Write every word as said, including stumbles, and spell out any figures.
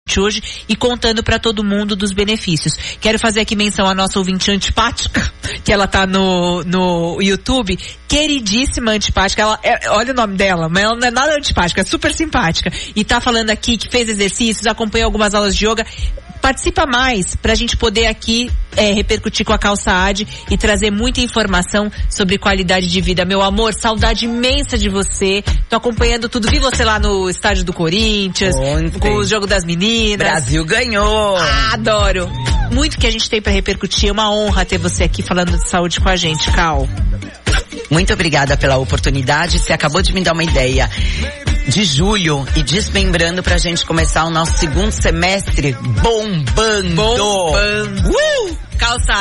hoje e contando pra todo mundo dos benefícios. Quero fazer aqui menção à nossa ouvinte antipática, que ela tá no, no YouTube, queridíssima antipática, ela, é, olha o nome dela, mas ela não é nada antipática, é super simpática, e tá falando aqui que fez exercícios, acompanhou algumas aulas de yoga. Participa mais pra gente poder aqui é, repercutir com a Calça A D e trazer muita informação sobre qualidade de vida. Meu amor, saudade imensa de você. Tô acompanhando tudo. Vi você lá no estádio do Corinthians, ontem, com o jogo das meninas. Brasil ganhou. Ah, adoro. Muito que a gente tem pra repercutir. É uma honra ter você aqui falando de saúde com a gente, Cal. Muito obrigada pela oportunidade. Você acabou de me dar uma ideia. De julho e desmembrando pra gente começar o nosso segundo semestre bombando. Bombando. Uh! Calça